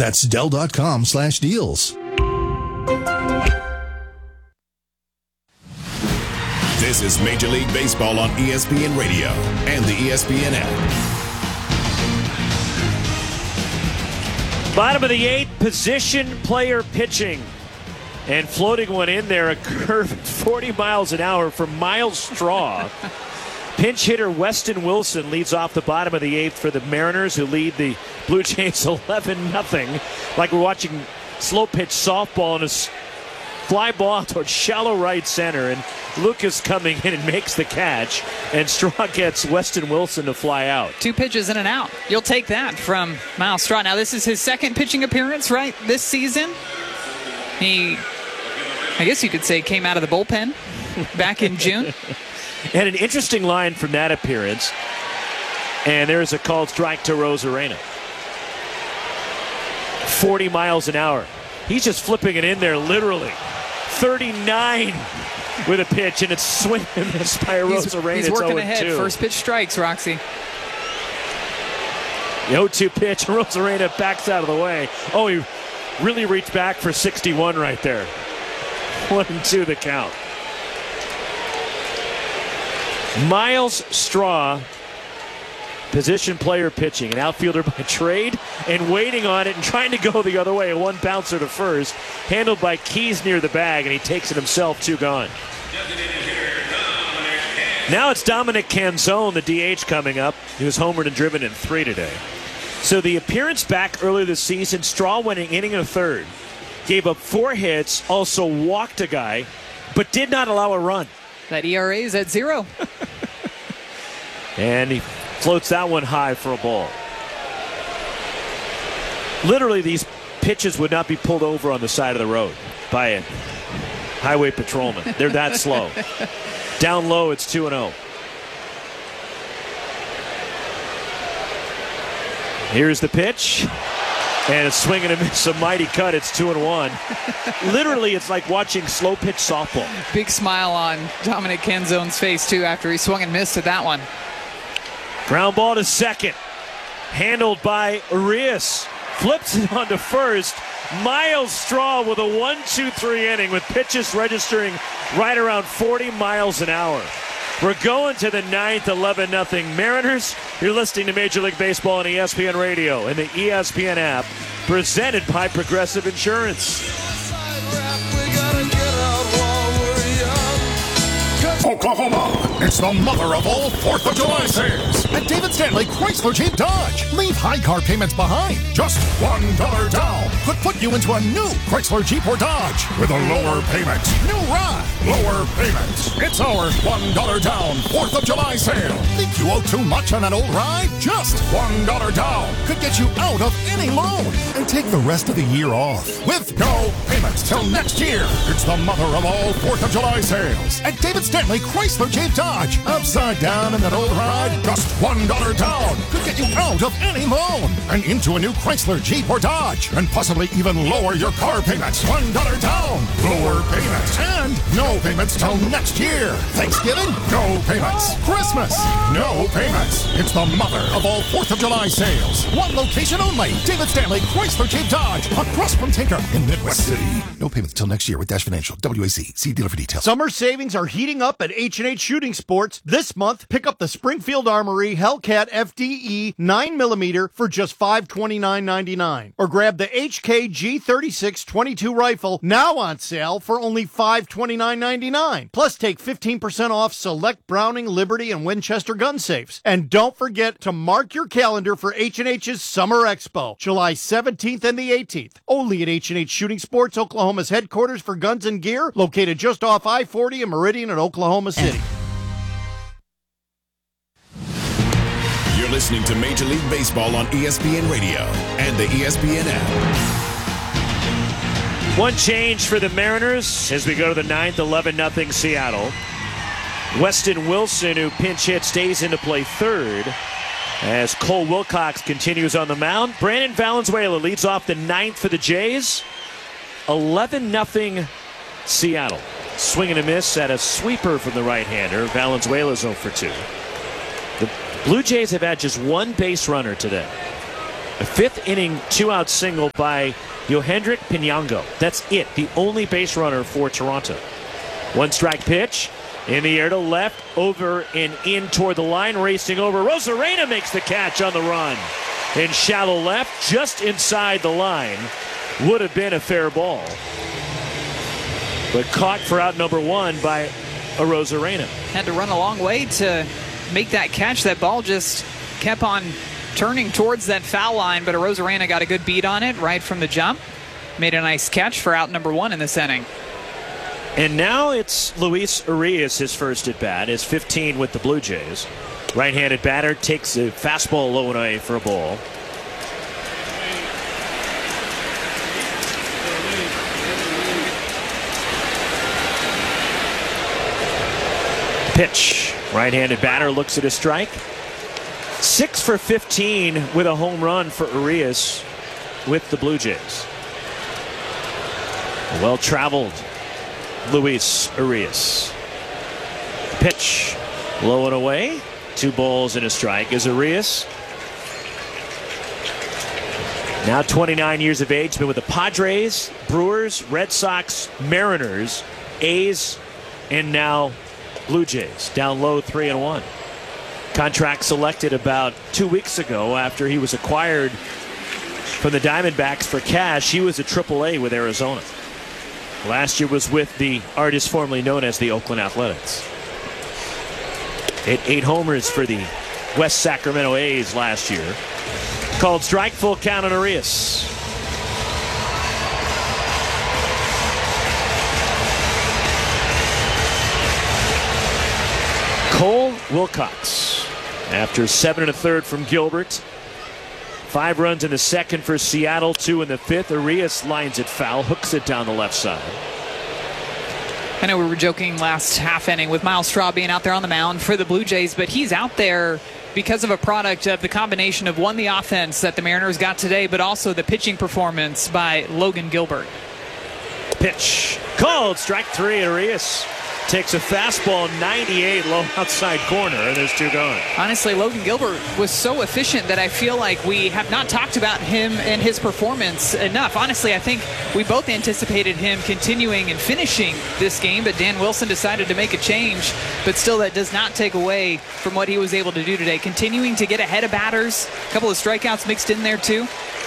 That's Dell.com/deals. This is Major League Baseball on ESPN Radio and the ESPN app. Bottom of the 8th, position player pitching. And floating one in there, a curve at 40 miles an hour from Miles Straw. Pinch hitter Weston Wilson leads off the bottom of the 8th for the Mariners, who lead the Blue Jays 11-0. Like we're watching slow pitch softball, and a fly ball towards shallow right center. And Lucas coming in and makes the catch. And Straw gets Weston Wilson to fly out. 2 pitches in and out. You'll take that from Miles Straw. Now, this is his second pitching appearance, right, this season. He, I guess you could say, came out of the bullpen back in June. And an interesting line from that appearance. And there's a called strike to Rosarena. 40 miles an hour. He's just flipping it in there, literally. 39 with a pitch, and it's swing and miss by Rosarena. He's working ahead. First pitch strikes, Roxy. The 0-2 pitch, Rosarena backs out of the way. Oh, he really reached back for 61 right there. 1-2 the count. Miles Straw, position player pitching, an outfielder by trade, and waiting on it and trying to go the other way. A one bouncer to first, handled by Keys near the bag, and he takes it himself, 2 gone. Now it's Dominic Canzone, the DH, coming up. He was homered and driven in 3 today. So the appearance back earlier this season, Straw went an inning and a third. Gave up 4 hits, also walked a guy, but did not allow a run. That ERA is at 0. And he floats that one high for a ball. Literally, these pitches would not be pulled over on the side of the road by a highway patrolman. They're that slow. Down low, it's 2-0. Here's the pitch. And a swing and a miss, a mighty cut. It's 2-1. Literally, it's like watching slow pitch softball. Big smile on Dominic Canzone's face, too, after he swung and missed at that one. Ground ball to second. Handled by Arias. Flips it onto first. Miles Straw with a 1-2-3 inning with pitches registering right around 40 miles an hour. We're going to the 9th, 11-0 Mariners. You're listening to Major League Baseball on ESPN Radio and the ESPN app, presented by Progressive Insurance. Oklahoma, it's the mother of all 4th of July sales. At David Stanley Chrysler Jeep Dodge. Leave high car payments behind. Just $1 down could put you into a new Chrysler Jeep or Dodge with a lower payment. New ride, lower payments. It's our $1 down 4th of July sale. Think you owe too much on an old ride? Just $1 down could get you out of any loan and take the rest of the year off with no payments till next year. It's the mother of all 4th of July sales at David Stanley Chrysler Jeep Dodge. Upside down in that old ride, just $1 down could get you out of any loan and into a new Chrysler Jeep or Dodge, and possibly even lower your car payments. $1 down, lower payments, and no payments till next year. Thanksgiving, no payments. Christmas, no payments. It's the mother of all 4th of July sales. One location only. David Stanley Chrysler Jeep Dodge, across from Tinker in Midwest City. No payments till next year with Dash Financial. WAC. See dealer for details. Summer savings are heating up at H&H Shooting Sports. This month, pick up the Springfield Armory Hellcat FDE 9mm for just $529.99. Or grab the HK G36 22 rifle, now on sale for only $529.99. Plus, take 15% off select Browning, Liberty, and Winchester gun safes. And don't forget to mark your calendar for H&H's Summer Expo, July 17th and the 18th. Only at H&H Shooting Sports, Oklahoma's headquarters for guns and gear, located just off I-40 and Meridian in Oklahoma City. You're listening to Major League Baseball on ESPN Radio and the ESPN app. One change for the Mariners as we go to the 9th, 11-0 Seattle. Weston Wilson, who pinch hit, stays into play third as Cole Wilcox continues on the mound. Brandon Valenzuela leads off the 9th for the Jays. 11-0 Seattle. Swing and a miss at a sweeper from the right-hander. Valenzuela's 0 for 2. The Blue Jays have had just one base runner today. A fifth inning, 2-out single by Yohendrick Pinango. That's it. The only base runner for Toronto. 1-strike pitch. In the air to left, over and in toward the line, racing over. Rosarena makes the catch on the run. In shallow left, just inside the line. Would have been a fair ball. But caught for out number 1 by Rosarena. Had to run a long way to make that catch. That ball just kept on turning towards that foul line, but Rosarena got a good beat on it right from the jump. Made a nice catch for out number 1 in this inning. And now it's Luis Urias, his first at bat, his 15 with the Blue Jays. Right-handed batter takes a fastball low and away for a ball. Pitch. Right-handed batter looks at a strike. 6 for 15 with a home run for Urias with the Blue Jays. Well-traveled Luis Urias. Pitch. Low and away. 2 balls and a strike as Urias, now 29 years of age, been with the Padres, Brewers, Red Sox, Mariners, A's, and now Blue Jays. Down low 3-1. Contract selected about 2 weeks ago after he was acquired from the Diamondbacks for cash. He was a AAA with Arizona. Last year was with the artist formerly known as the Oakland Athletics. Hit 8 homers for the West Sacramento A's last year. Called strike, full count on Urias. Cole Wilcox, after 7 1/3 from Gilbert. 5 runs in the second for Seattle, 2 in the 5th. Urias lines it foul, hooks it down the left side. I know we were joking last half inning with Myles Straw being out there on the mound for the Blue Jays, but he's out there because of a product of the combination of, one, the offense that the Mariners got today, but also the pitching performance by Logan Gilbert. Pitch. Called strike 3. Urias takes a fastball 98 low outside corner, and there's 2 gone. Honestly, Logan Gilbert was so efficient that I feel like we have not talked about him and his performance enough. Honestly, I think we both anticipated him continuing and finishing this game, but Dan Wilson decided to make a change. But still, that does not take away from what he was able to do today. Continuing to get ahead of batters. A couple of strikeouts mixed in there, too.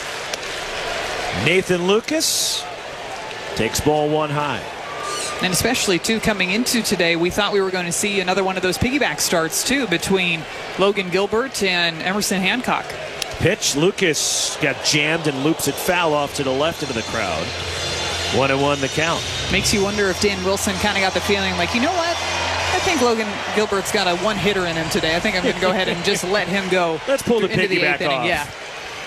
Nathan Lucas takes ball 1 high. And especially, too, coming into today, we thought we were going to see another one of those piggyback starts, too, between Logan Gilbert and Emerson Hancock. Pitch. Lucas got jammed and loops it foul off to the left into the crowd. 1-1 the count. Makes you wonder if Dan Wilson kind of got the feeling like, you know what? I think Logan Gilbert's got a 1-hitter in him today. I think I'm going to go ahead and just let him go. Let's pull the into the piggyback 8th inning. off. Yeah.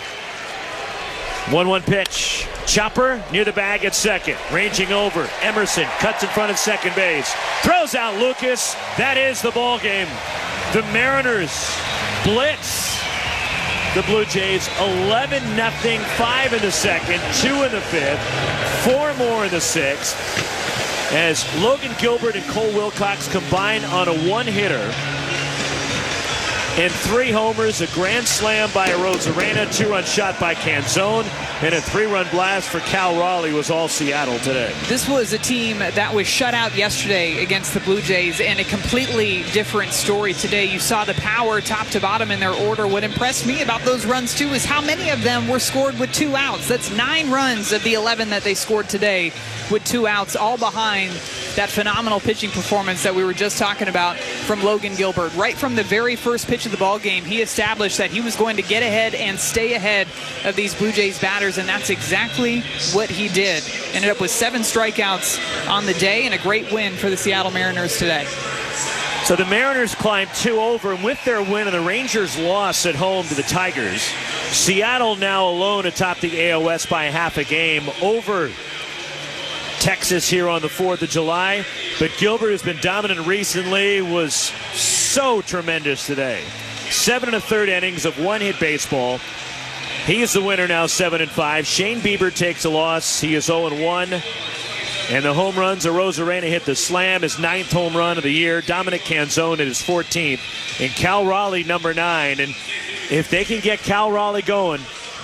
1-1 pitch. Chopper near the bag at second. Ranging over. Emerson cuts in front of second base. Throws out Lucas. That is the ball game. The Mariners blitz the Blue Jays 11-0. 5 in the second, 2 in the 5th, 4 more in the 6th. As Logan Gilbert and Cole Wilcox combine on a 1-hitter. And 3 homers, a grand slam by Rosarena, 2-run shot by Canzone, and a 3-run blast for Cal Raleigh was all Seattle today. This was a team that was shut out yesterday against the Blue Jays, and a completely different story today. You saw the power top to bottom in their order. What impressed me about those runs, too, is how many of them were scored with 2 outs. That's 9 runs of the 11 that they scored today with 2 outs, all behind that phenomenal pitching performance that we were just talking about from Logan Gilbert. Right from the very first pitch of the ball game, he established that he was going to get ahead and stay ahead of these Blue Jays batters, and that's exactly what he did. Ended up with 7 strikeouts on the day and a great win for the Seattle Mariners today. So the Mariners climbed 2 over, and with their win and the Rangers' loss at home to the Tigers, Seattle now alone atop the AL West by half a game over Texas here on the 4th of July. But Gilbert has been dominant recently, was so tremendous today. 7 1/3 innings of 1-hit baseball. He is the winner now, 7-5. Shane Bieber takes a loss. He is 0-1. And the home runs, Rosarena hit the slam, his 9th home run of the year. Dominic Canzone at his 14th. And Cal Raleigh, number 9. And if they can get Cal Raleigh going,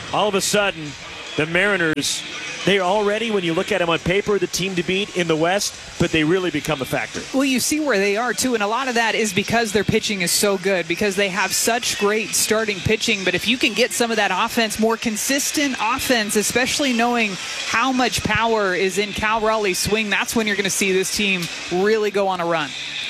all of a sudden, the Mariners, they're already, when you look at them on paper, the team to beat in the West, but they really become a factor. Well, you see where they are, too, and a lot of that is because their pitching is so good, because they have such great starting pitching. But if you can get some of that offense, more consistent offense, especially knowing how much power is in Cal Raleigh's swing, that's when you're going to see this team really go on a run.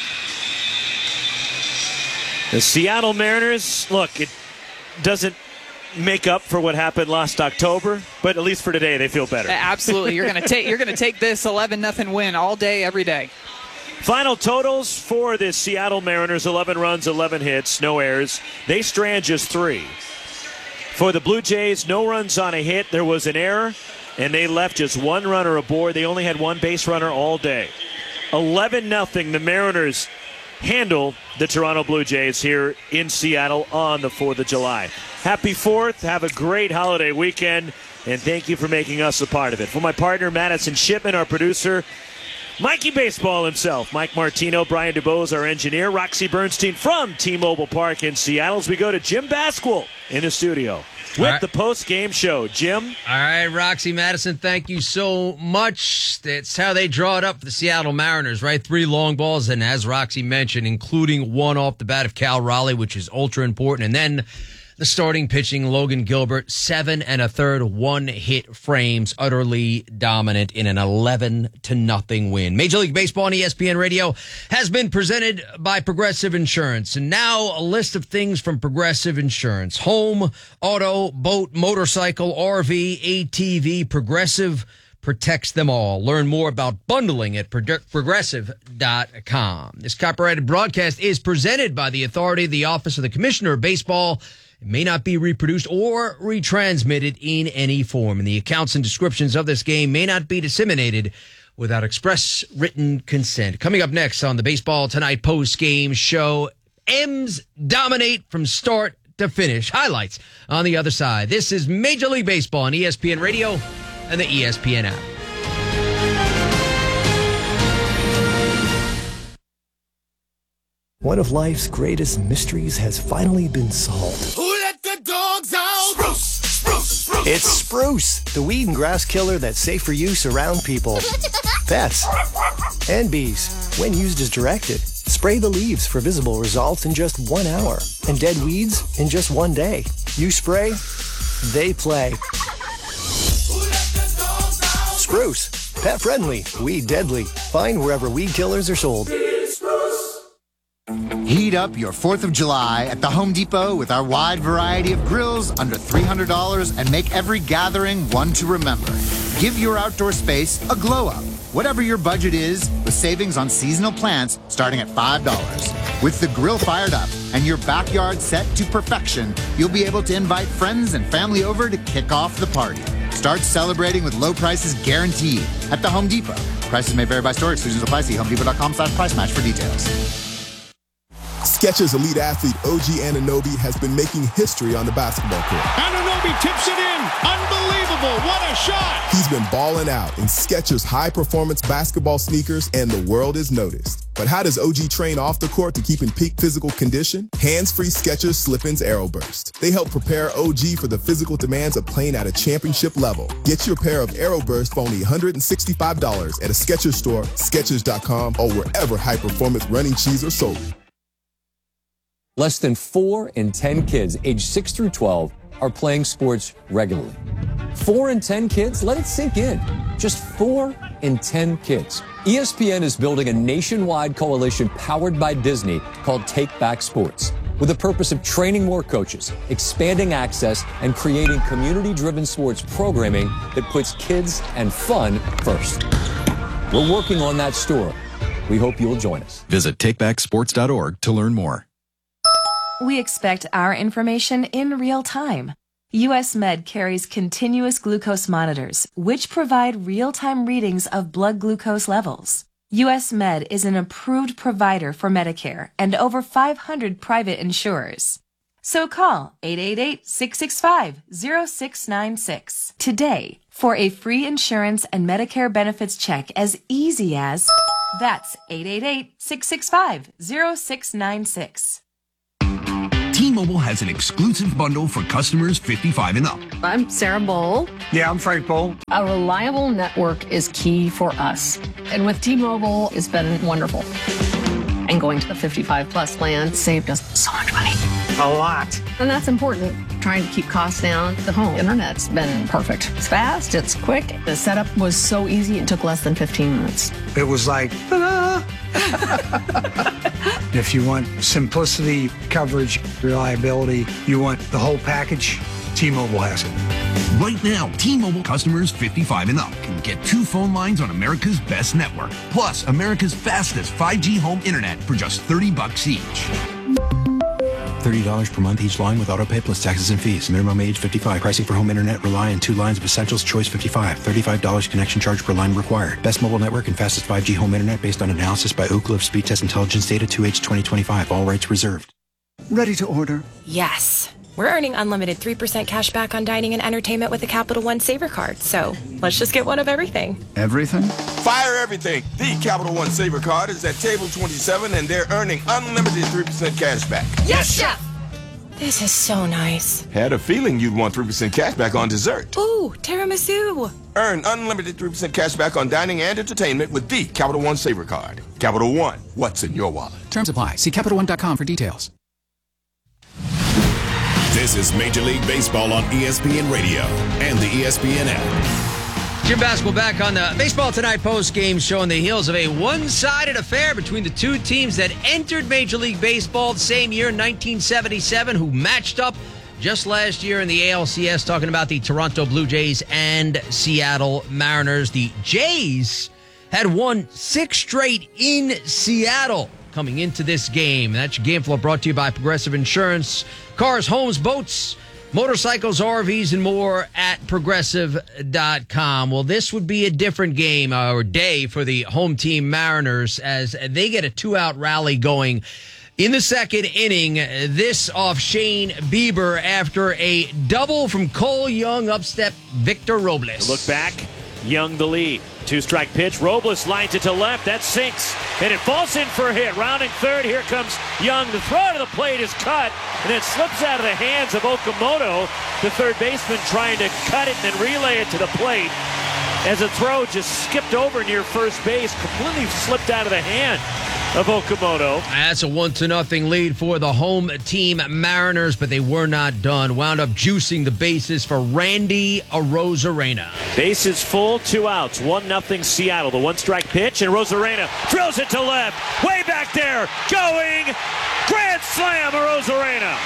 The Seattle Mariners, look, it doesn't make up for what happened last October, but at least for today they feel better. Absolutely. You're going to take this 11-0 win all day, every day. Final totals for the Seattle Mariners: 11 runs, 11 hits, no errors. They strand just 3. For the Blue Jays, no runs on a hit. There was an error, and they left just 1 runner aboard. They only had 1 base runner all day. 11-0. The Mariners handle the Toronto Blue Jays here in Seattle on the 4th of July. Happy 4th. Have a great holiday weekend, and thank you for making us a part of it. For my partner, Madison Shipman, our producer, Mikey Baseball himself, Mike Martino, Brian DuBose, our engineer, Roxy Bernstein from T-Mobile Park in Seattle, as we go to Jim Basquill in the studio with the post-game show. Jim? All right, Roxy, Madison, thank you so much. That's how they draw it up for the Seattle Mariners, right? 3 long balls, and as Roxy mentioned, including 1 off the bat of Cal Raleigh, which is ultra important. And then the starting pitching, Logan Gilbert, 7 1/3 1-hit frames, utterly dominant in an 11-0 win. Major League Baseball on ESPN Radio has been presented by Progressive Insurance. And now a list of things from Progressive Insurance: home, auto, boat, motorcycle, RV, ATV. Progressive protects them all. Learn more about bundling at progressive.com. This copyrighted broadcast is presented by the authority of the Office of the Commissioner of Baseball. It may not be reproduced or retransmitted in any form, and the accounts and descriptions of this game may not be disseminated without express written consent. Coming up next on the Baseball Tonight post-game show, M's dominate from start to finish. Highlights on the other side. This is Major League Baseball on ESPN Radio and the ESPN app. One of life's greatest mysteries has finally been solved. Who let the dogs out? Spruce, Spruce, Spruce. It's Spruce, the weed and grass killer that's safe for use around people, pets, and bees. When used as directed, spray the leaves for visible results in just 1 hour, and dead weeds in just 1 day. You spray, they play. Spruce, pet friendly, weed deadly. Find wherever weed killers are sold. Heat up your 4th of July at the Home Depot with our wide variety of grills under $300 and make every gathering one to remember. Give your outdoor space a glow up. Whatever your budget is, with savings on seasonal plants starting at $5. With the grill fired up and your backyard set to perfection, you'll be able to invite friends and family over to kick off the party. Start celebrating with low prices guaranteed at the Home Depot. Prices may vary by store. Exclusions apply. See HomeDepot.com/price match for details. Skechers elite athlete OG Anunoby has been making history on the basketball court. Anunoby tips it in. Unbelievable. What a shot. He's been balling out in Skechers high-performance basketball sneakers, and the world is noticed. But how does OG train off the court to keep in peak physical condition? Hands-free Skechers Slip-ins Aeroburst. They help prepare OG for the physical demands of playing at a championship level. Get your pair of Aeroburst for only $165 at a Skechers store, Skechers.com, or wherever high-performance running shoes are sold. Less than 4 in 10 kids aged 6 through 12 are playing sports regularly. 4 in 10 kids? Let it sink in. Just 4 in 10 kids. ESPN is building a nationwide coalition powered by Disney called Take Back Sports, with the purpose of training more coaches, expanding access, and creating community-driven sports programming that puts kids and fun first. We're working on that story. We hope you'll join us. Visit takebacksports.org to learn more. We expect our information in real time. US Med carries continuous glucose monitors, which provide real-time readings of blood glucose levels. US Med is an approved provider for Medicare and over 500 private insurers. So call 888-665-0696 today for a free insurance and Medicare benefits check as easy as... That's 888-665-0696. T-Mobile has an exclusive bundle for customers 55 and up. I'm Sarah Bowl. Yeah, I'm Frank Bowl. A reliable network is key for us. And with T-Mobile, it's been wonderful. And going to the 55 plus plan saved us so much money. A lot. And that's important. Trying to keep costs down. The home internet's been perfect. It's fast, it's quick. The setup was so easy, it took less than 15 minutes. It was like, ta-da! If you want simplicity, coverage, reliability, you want the whole package, T-Mobile has it. Right now, T-Mobile customers 55 and up can get 2 phone lines on America's best network, plus America's fastest 5G home internet for just $30 each. $30 per month each line with autopay plus taxes and fees. Minimum age 55. Pricing for home internet rely on 2 lines of Essentials Choice 55. $35 connection charge per line required. Best mobile network and fastest 5G home internet based on analysis by Ookla of Speed Test Intelligence data 2H 2025. All rights reserved. Ready to order? Yes. We're earning unlimited 3% cash back on dining and entertainment with the Capital One Saver Card. So let's just get one of everything. Everything? Fire everything. The Capital One Saver Card is at table 27 and they're earning unlimited 3% cash back. Yes, Chef! This is so nice. Had a feeling you'd want 3% cash back on dessert. Ooh, tiramisu. Earn unlimited 3% cash back on dining and entertainment with the Capital One Saver Card. Capital One, what's in your wallet? Terms apply. See CapitalOne.com for details. This is Major League Baseball on ESPN Radio and the ESPN app. Jim Basketball back on the Baseball Tonight post-game show on the heels of a one-sided affair between the two teams that entered Major League Baseball the same year, 1977, who matched up just last year in the ALCS, talking about the Toronto Blue Jays and Seattle Mariners. The Jays had won 6 straight in Seattle coming into this game. That's your game flow brought to you by Progressive Insurance. Cars, homes, boats, motorcycles, RVs, and more at Progressive.com. Well, this would be a different game or day for the home team Mariners as they get a 2-out rally going in the second inning. This off Shane Bieber after a double from Cole Young, upstep Victor Robles. Look back, Young the lead. 2-strike pitch. Robles lines it to left. That sinks. And it falls in for a hit. Rounding third. Here comes Young. The throw to the plate is cut. And it slips out of the hands of Okamoto. The third baseman trying to cut it and then relay it to the plate. As a throw just skipped over near first base. Completely slipped out of the hand of Okamoto. That's a 1-0 lead for the home team Mariners, but they were not done. Wound up juicing the bases for Randy Arozarena. Bases full, 2 outs, 1-0 Seattle. The 1-strike pitch, and Arozarena drills it to left. Way back there, going, grand slam, Arozarena.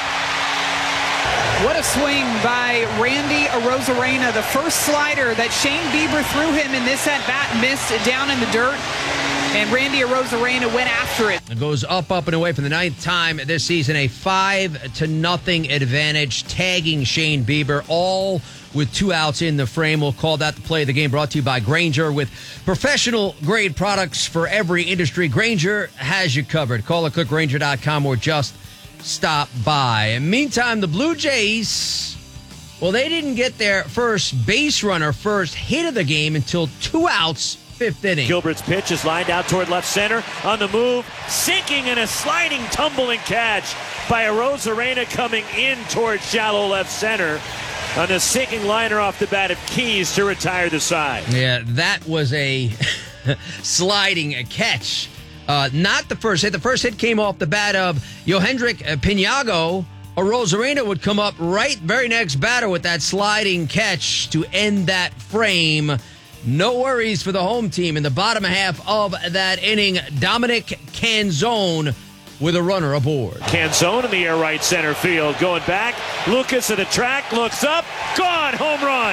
What a swing by Randy Arozarena. The first slider that Shane Bieber threw him in this at-bat missed down in the dirt. And Randy Arozarena went after it. It goes up, and away for the 9th time this season. A 5-0 advantage, tagging Shane Bieber, all with 2 outs in the frame. We'll call that the play of the game, brought to you by Grainger. With professional-grade products for every industry, Grainger has you covered. Call or click Grainger.com or just stop by. And meantime, the Blue Jays, well, they didn't get their first base runner, first hit of the game until 2 outs, 5th inning. Gilbert's pitch is lined out toward left center. On the move, sinking in a sliding, tumbling catch by Arozarena coming in toward shallow left center. On a sinking liner off the bat of Keys to retire the side. Yeah, that was a sliding catch. Not the first hit. The first hit came off the bat of Yohendrick Pinago. Arozarena would come up very next batter with that sliding catch to end that frame. No worries for the home team. In the bottom half of that inning, Dominic Canzone with a runner aboard. Canzone in the air right center field. Going back. Lucas at the track. Looks up. Gone. Home run.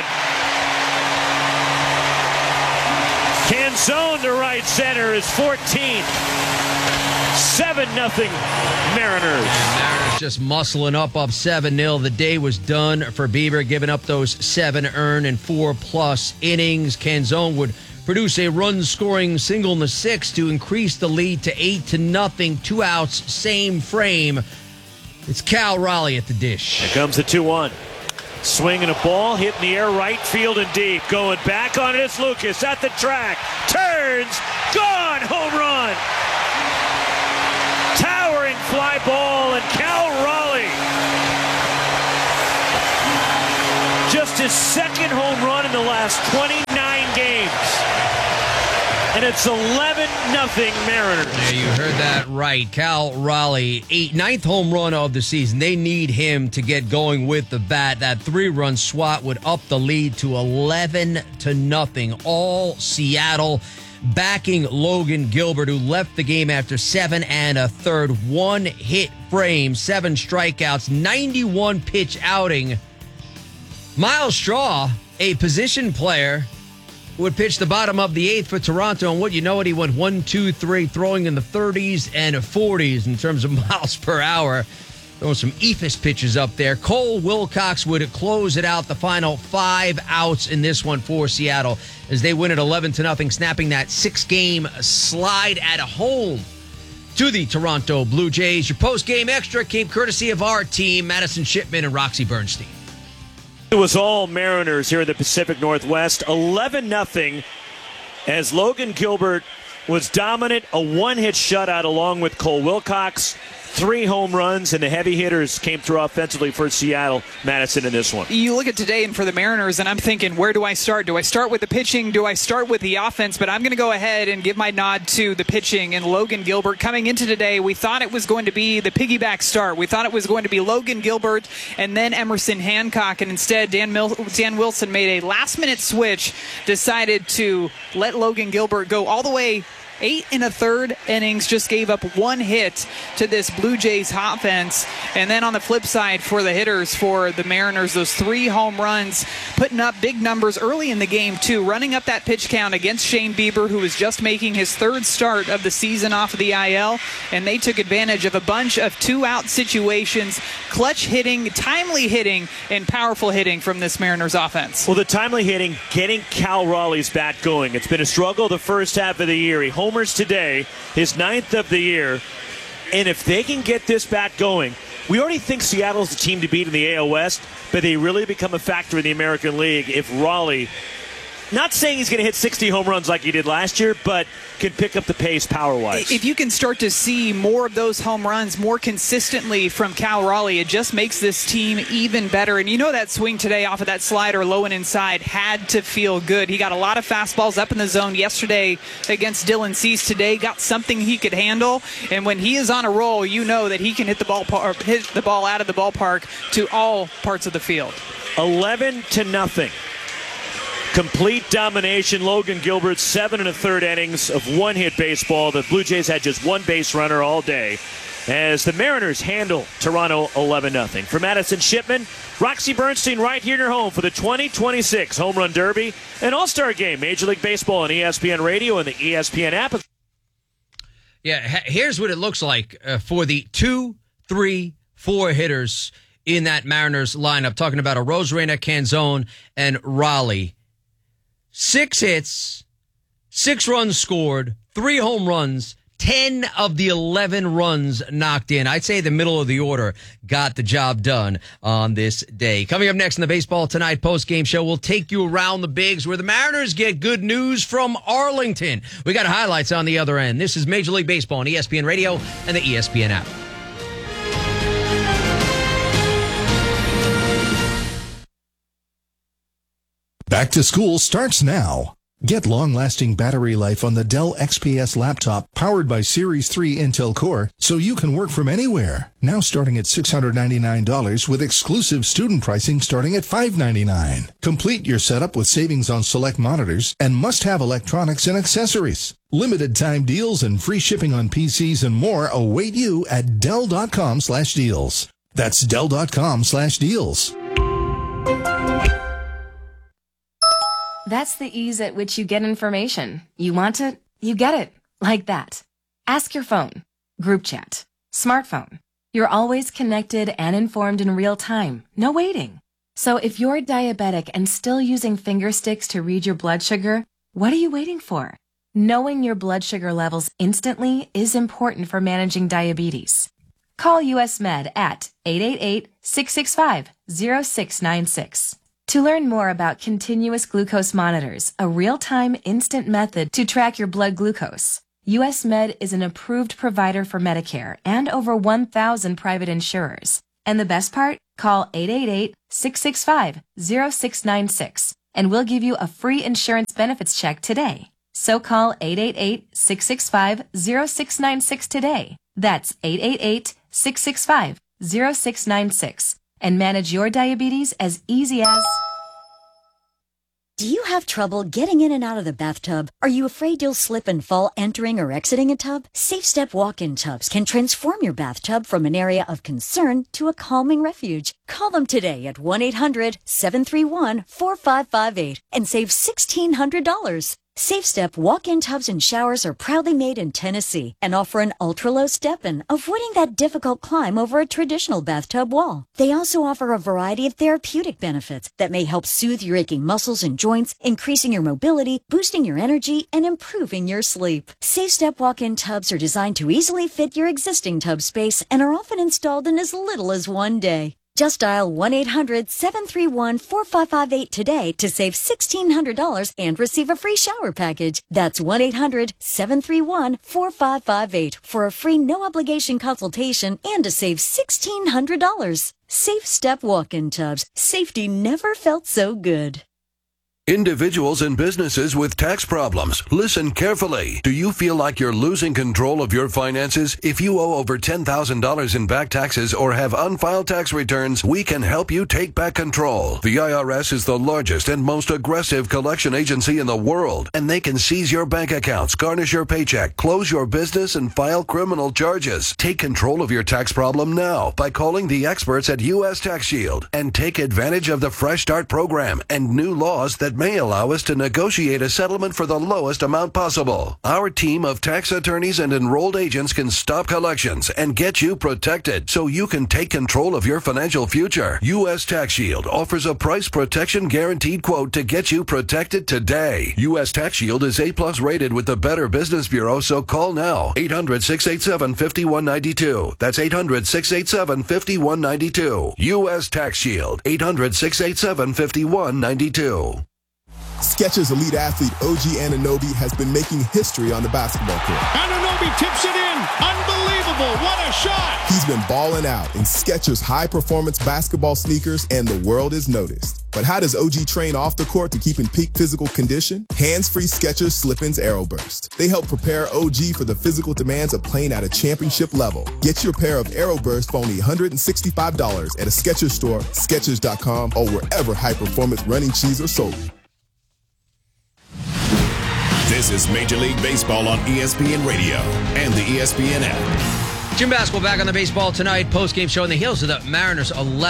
Canzone to right center is 14th. 7-0 Mariners. Mariners just muscling up 7-0. The day was done for Bieber, giving up those 7 earned and 4+ innings. Canzone would produce a run-scoring single in the 6th to increase the lead to 8-0. 2 outs, same frame. It's Cal Raleigh at the dish. Here comes the 2-1. Swinging a ball, hit in the air, right field and deep. Going back on it is Lucas at the track. Turns, gone, home run. Towering fly ball, and Cal Raleigh his second home run in the last 29 games. And it's 11-0 Mariners. Yeah, you heard that right. Cal Raleigh, ninth home run of the season. They need him to get going with the bat. That 3-run swat would up the lead to 11-0. All Seattle backing Logan Gilbert, who left the game after 7 1/3. 1-hit frame, 7 strikeouts, 91-pitch outing. Miles Straw, a position player, would pitch the bottom of the 8th for Toronto, and he went 1, 2, 3, throwing in the 30s and 40s in terms of miles per hour. Throwing some eephus pitches up there. Cole Wilcox would close it out, the final 5 outs in this one for Seattle as they win it 11-0, snapping that 6-game slide at home to the Toronto Blue Jays. Your post-game extra came courtesy of our team, Madison Shipman and Roxy Bernstein. It was all Mariners here in the Pacific Northwest. 11-0 as Logan Gilbert was dominant. A 1-hit shutout along with Cole Wilcox. 3 home runs, and the heavy hitters came through offensively for Seattle. Madison in this one. You look at today and for the Mariners, and I'm thinking, where do I start? Do I start with the pitching? Do I start with the offense? But I'm going to go ahead and give my nod to the pitching. And Logan Gilbert, coming into today, we thought it was going to be the piggyback start. We thought it was going to be Logan Gilbert and then Emerson Hancock, and instead Dan Wilson made a last-minute switch, decided to let Logan Gilbert go all the way 8 1/3 innings, just gave up 1 hit to this Blue Jays offense. And then on the flip side for the hitters for the Mariners, those 3 home runs, putting up big numbers early in the game too, running up that pitch count against Shane Bieber, who was just making his 3rd start of the season off of the IL. And they took advantage of a bunch of 2-out situations, clutch hitting, timely hitting, and powerful hitting from this Mariners offense. Well, the timely hitting, getting Cal Raleigh's bat going. It's been a struggle the first half of the year. He homers today, his 9th of the year. And if they can get this bat going, we already think Seattle's the team to beat in the AL West, but they really become a factor in the American League if Raleigh, not saying he's going to hit 60 home runs like he did last year, but can pick up the pace power-wise. If you can start to see more of those home runs more consistently from Cal Raleigh, it just makes this team even better. And you know that swing today off of that slider low and inside had to feel good. He got a lot of fastballs up in the zone yesterday against Dylan Cease. Today got something he could handle. And when he is on a roll, you know that he can hit the ball out of the ballpark to all parts of the field. 11-0. Complete domination. Logan Gilbert, 7 1/3 innings of 1-hit baseball. The Blue Jays had just 1 base runner all day as the Mariners handle Toronto 11-0. For Madison Shipman, Roxy Bernstein right here in your home for the 2026 Home Run Derby and All-Star Game. Major League Baseball on ESPN Radio and the ESPN app. Yeah, here's what it looks like for the 2, 3, 4 hitters in that Mariners lineup. Talking about Arozarena, Canzone, and Raleigh. 6 hits, 6 runs scored, 3 home runs, 10 of the 11 runs knocked in. I'd say the middle of the order got the job done on this day. Coming up next in the Baseball Tonight post-game show, we'll take you around the bigs where the Mariners get good news from Arlington. We got highlights on the other end. This is Major League Baseball on ESPN Radio and the ESPN app. Back to school starts now. Get long-lasting battery life on the Dell XPS laptop powered by Series 3 Intel Core so you can work from anywhere. Now starting at $699 with exclusive student pricing starting at $599. Complete your setup with savings on select monitors and must-have electronics and accessories. Limited time deals and free shipping on PCs and more await you at Dell.com/deals. That's Dell.com/deals. That's the ease at which you get information. You want it, you get it. Like that. Ask your phone. Group chat. Smartphone. You're always connected and informed in real time. No waiting. So if you're diabetic and still using finger sticks to read your blood sugar, what are you waiting for? Knowing your blood sugar levels instantly is important for managing diabetes. Call US Med at 888-665-0696. To learn more about continuous glucose monitors, a real-time instant method to track your blood glucose, US Med is an approved provider for Medicare and over 1,000 private insurers. And the best part? Call 888-665-0696 and we'll give you a free insurance benefits check today. So call 888-665-0696 today. That's 888-665-0696 and manage your diabetes as easy as... Do you have trouble getting in and out of the bathtub? Are you afraid you'll slip and fall entering or exiting a tub? SafeStep walk-in tubs can transform your bathtub from an area of concern to a calming refuge. Call them today at 1-800-731-4558 and save $1,600. SafeStep walk-in tubs and showers are proudly made in Tennessee and offer an ultra-low step-in, avoiding that difficult climb over a traditional bathtub wall. They also offer a variety of therapeutic benefits that may help soothe your aching muscles and joints, increasing your mobility, boosting your energy, and improving your sleep. SafeStep walk-in tubs are designed to easily fit your existing tub space and are often installed in as little as one day. Just dial 1-800-731-4558 today to save $1,600 and receive a free shower package. That's 1-800-731-4558 for a free no-obligation consultation and to save $1,600. SafeStep walk-in tubs. Safety never felt so good. Individuals and businesses with tax problems, listen carefully. Do you feel like you're losing control of your finances? If you owe over $10,000 in back taxes or have unfiled tax returns, we can help you take back control. The IRS is the largest and most aggressive collection agency in the world, and they can seize your bank accounts, garnish your paycheck, close your business, and file criminal charges. Take control of your tax problem now by calling the experts at U.S. Tax Shield and take advantage of the Fresh Start program and new laws that may allow us to negotiate a settlement for the lowest amount possible. Our team of tax attorneys and enrolled agents can stop collections and get you protected so you can take control of your financial future. U.S. Tax Shield offers a price protection guaranteed quote to get you protected today. U.S. Tax Shield is A+ rated with the Better Business Bureau, so call now. 800-687-5192. That's 800-687-5192. U.S. Tax Shield. 800-687-5192. Skechers elite athlete OG Anunoby has been making history on the basketball court. Anunoby tips it in. Unbelievable. What a shot. He's been balling out in Skechers high-performance basketball sneakers, and the world is noticed. But how does OG train off the court to keep in peak physical condition? Hands-free Skechers Slip-ins Aeroburst. They help prepare OG for the physical demands of playing at a championship level. Get your pair of Aeroburst for only $165 at a Skechers store, Skechers.com, or wherever high-performance running shoes are sold. This is Major League Baseball on ESPN Radio and the ESPN app. Jim Basketball back on the baseball tonight. Post-game show on the heels of the Mariners'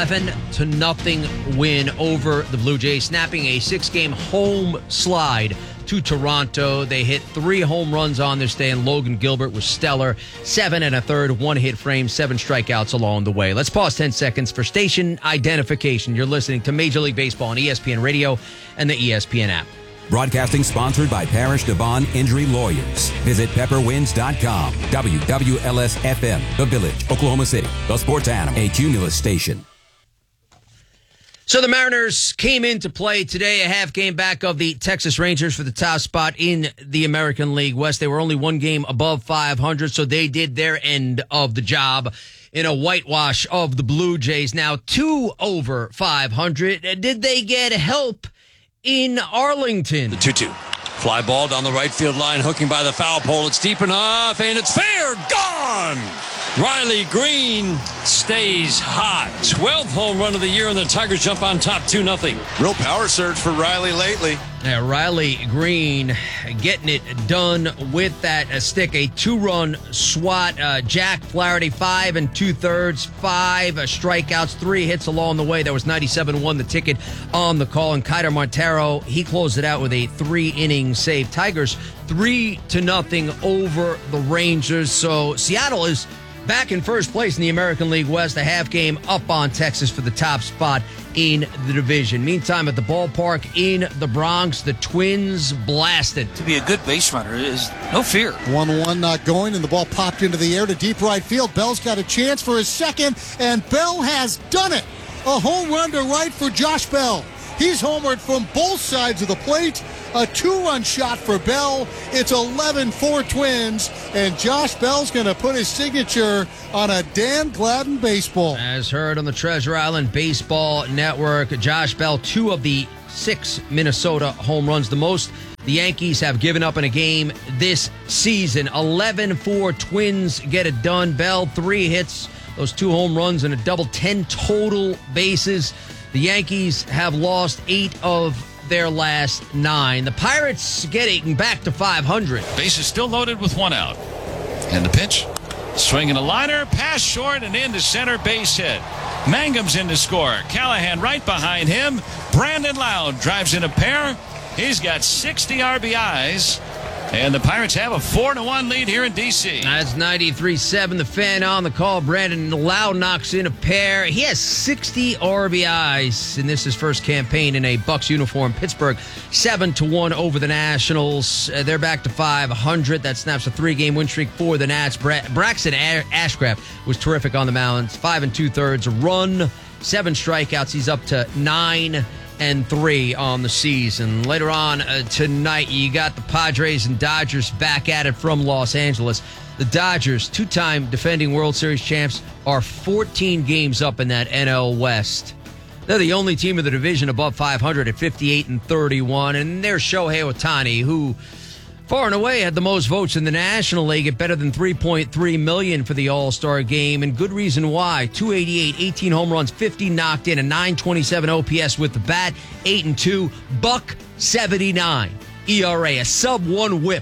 11-0 win over the Blue Jays, snapping a 6-game home slide to Toronto. They hit 3 home runs on their stay, and Logan Gilbert was stellar. 7 1/3, 1 hit frame, 7 strikeouts along the way. Let's pause 10 seconds for station identification. You're listening to Major League Baseball on ESPN Radio and the ESPN app. Broadcasting sponsored by Parrish Devon Injury Lawyers. Visit pepperwinds.com. WWLS-FM, The Village, Oklahoma City. The Sports Animal, a Cumulus station. So the Mariners came into play today, a half game back of the Texas Rangers for the top spot in the American League West. They were only 1 game above 500, so they did their end of the job in a whitewash of the Blue Jays. Now 2 over 500. Did they get help in Arlington? The 2-2. Fly ball down the right field line, hooking by the foul pole. It's deep enough, and it's fair. Gone! Riley Green stays hot. 12th home run of the year, and the Tigers jump on top 2-0. Real power surge for Riley lately. Yeah, Riley Green getting it done with that stick. A 2-run swat. Jack Flaherty, 5 2/3, 5 strikeouts, 3 hits along the way. That was 97-1, the ticket on the call. And Kiter Montero, he closed it out with a 3-inning save. Tigers 3-0 over the Rangers. So Seattle is back in first place in the American League West, a half game up on Texas for the top spot in the division. Meantime, at the ballpark in the Bronx, the Twins blasted. To be a good base runner is no fear. 1-1 not going, and the ball popped into the air to deep right field. Bell's got a chance for his second, and Bell has done it. A home run to right for Josh Bell. He's homered from both sides of the plate, A 2-run shot for Bell. It's 11-4 Twins, and Josh Bell's going to put his signature on a Dan Gladden baseball. As heard on the Treasure Island Baseball Network, Josh Bell, 2 of the 6 Minnesota home runs, the most the Yankees have given up in a game this season. 11-4 Twins get it done. Bell, 3 hits, those 2 home runs, and a double, 10 total bases. The Yankees have lost 8 of their last 9. The Pirates getting back to 500. Bases still loaded with 1 out. And the pitch. Swinging a liner, pass short and into center, base hit. Mangum's in to score. Callahan right behind him. Brandon Loud drives in a pair. He's got 60 RBIs. And the Pirates have a 4-1 lead here in D.C. That's 93.7. The Fan on the call. Brandon Loud knocks in a pair. He has 60 RBIs, and this is his first campaign in a Bucs uniform. Pittsburgh 7-1 over the Nationals. They're back to 500. That snaps a 3-game win streak for the Nats. Braxton Ashcraft was terrific on the mound. 5 2/3, a run, 7 strikeouts. He's up to 9-3 on the season. Later on tonight, you got the Padres and Dodgers back at it from Los Angeles. The Dodgers, 2-time defending World Series champs, are 14 games up in that NL West. They're the only team in the division above 500 at 58-31, and there's Shohei Ohtani, who far and away had the most votes in the National League at better than 3.3 million for the All-Star game, and good reason why. 288, 18 home runs, 50 knocked in, a 927 OPS with the bat, 8-2, $1.79 ERA, a sub-1 whip,